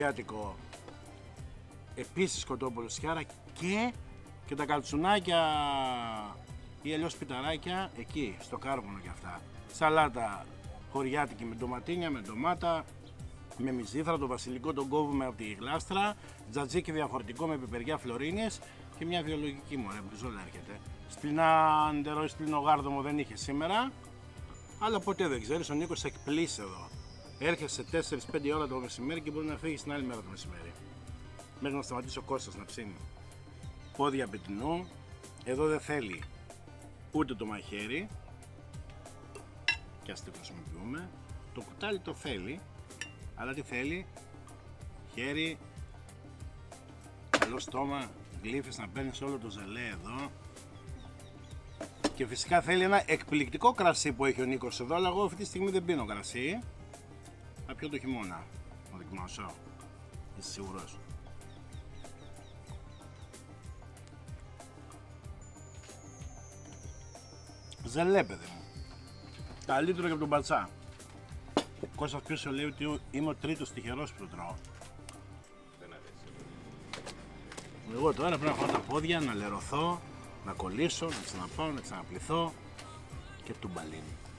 Χωριάτικο επίσης κοτόπουλο σιάρα και τα καλτσουνάκια ή αλλιώς πιταράκια εκεί στο κάρβουνο και αυτά. Σαλάτα χωριάτικη με ντοματίνια, με ντομάτα, με μυζήθρα, το βασιλικό τον κόβουμε από τη γλάστρα, τζατζίκι διαφορετικό με πιπεριά φλωρίνες και μια βιολογική μωρέ, μπριζόλα έρχεται. Σπλινάντερο ή σπλινογάρδομο δεν είχε σήμερα, αλλά ποτέ δεν ξέρεις, ο Νίκος εκπλήσει εδώ. Έρχεσαι 4-5 ώρα το μεσημέρι και μπορεί να φύγει την άλλη μέρα το μεσημέρι. Μέχρι να σταματήσει ο Κώστας να ψήνει. Πόδια πετεινού, εδώ δεν θέλει ούτε το μαχαίρι, και ας το χρησιμοποιούμε. Το κουτάλι το θέλει, αλλά τι θέλει? Χέρι, καλό στόμα, γλύφεις να παίρνεις όλο το ζελέ εδώ. Και φυσικά θέλει ένα εκπληκτικό κρασί που έχει ο Νίκος εδώ, αλλά εγώ αυτή τη στιγμή δεν πίνω κρασί. Θα πιω το χειμώνα, να δοκιμάσω. Είσαι σίγουρος? Ζελέ, παιδί μου. Καλύτερο και από τον Πατσά. Κώστας πίσω λέει ότι είμαι ο τρίτος τυχερός που το τρώω. Δεν αρέσει. Εγώ τώρα πρέπει να έχω τα πόδια, να λερωθώ, να κολλήσω, να ξαναπάω, να ξαναπληθώ και τουμπαλίνι.